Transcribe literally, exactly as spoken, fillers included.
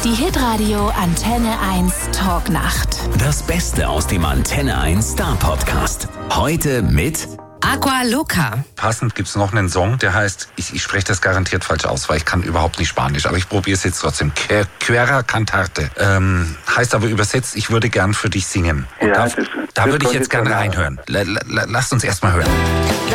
Die Hitradio Antenne eins Talknacht. Das Beste aus dem Antenne eins Star Podcast. Heute mit Agua Loca. Passend gibt's noch einen Song, der heißt, ich, ich spreche das garantiert falsch aus, weil ich kann überhaupt nicht Spanisch, aber ich probiere es jetzt trotzdem. Quera Cantarte. Ähm, heißt aber übersetzt, ich würde gern für dich singen. Und Ja, da das, da das würde ich jetzt gerne total. reinhören. L- l- lasst uns erst mal hören.